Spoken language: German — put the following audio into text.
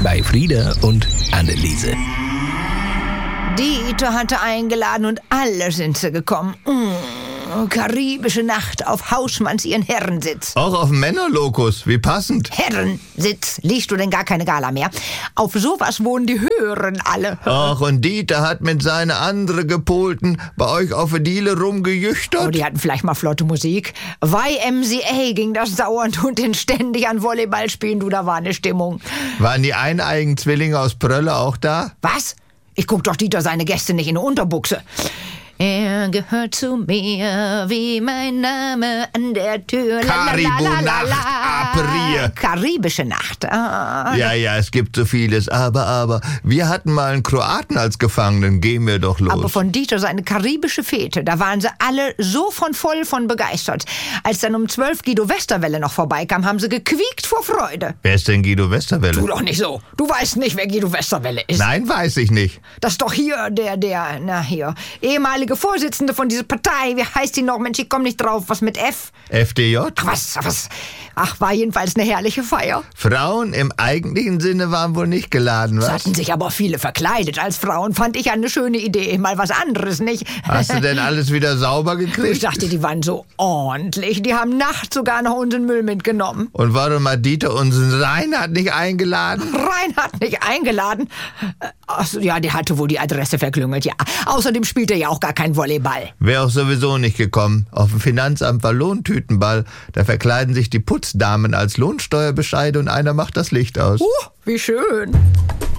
bei Frieda und Anneliese. Dieter hatte eingeladen und alle sind sie gekommen. Karibische Nacht auf Hausmanns ihren Herrensitz. Auch auf dem Männerlokus, wie passend. Herrensitz, liest du denn gar keine Gala mehr? Auf sowas wohnen die Höheren alle. Ach, und Dieter hat mit seinen andere Gepolten bei euch auf der Diele rumgejüchtert. Oh, die hatten vielleicht mal flotte Musik. YMCA ging das dauernd und den ständig an Volleyball spielen, du, da war eine Stimmung. Waren die eineigen Zwillinge aus Prölle auch da? Was? Ich guck doch Dieter seine Gäste nicht in die Unterbuchse. Er gehört zu mir, wie mein Name an der Tür. Karibu-Nacht, Aperier. Karibische Nacht. Ja, es gibt so vieles, aber wir hatten mal einen Kroaten als Gefangenen, gehen wir doch los. Aber von Dieter seine karibische Fete, da waren sie alle so voll von begeistert. Als dann um 12 Guido Westerwelle noch vorbeikam, haben sie gequiekt vor Freude. Wer ist denn Guido Westerwelle? Tu doch nicht so. Du weißt nicht, wer Guido Westerwelle ist. Nein, weiß ich nicht. Das ist doch hier der ehemalige Vorsitzende von dieser Partei. Wie heißt die noch? Mensch, ich komm nicht drauf. Was mit F? FDJ? Ach, was? Ach, war jedenfalls eine herrliche Feier. Frauen im eigentlichen Sinne waren wohl nicht geladen, was? Es hatten sich aber viele verkleidet als Frauen. Fand ich eine schöne Idee. Mal was anderes, nicht? Hast du denn alles wieder sauber Ich gekriegt? dachte, die waren so ordentlich. Die haben nachts sogar noch unseren Müll mitgenommen. Und warum hat Dieter unseren Reinhard nicht eingeladen? Reinhard nicht eingeladen? Ach so, ja, der hatte wohl die Adresse verklüngelt, ja. Außerdem spielt er ja auch gar kein Volleyball. Wäre auch sowieso nicht gekommen. Auf dem Finanzamt war Lohntütenball. Da verkleiden sich die Putzdamen als Lohnsteuerbescheide und einer macht das Licht aus. Wie schön.